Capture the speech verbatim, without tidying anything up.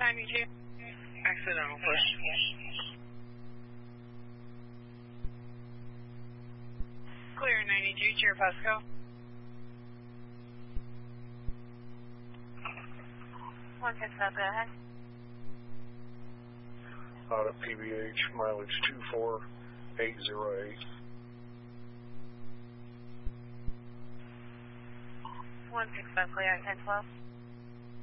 ninety-two. Accidental push. Clear ninety-two to your Pasco. one six five, go ahead. Out of P B H, mileage two four eight zero eight. one six five, clear at ten twelve.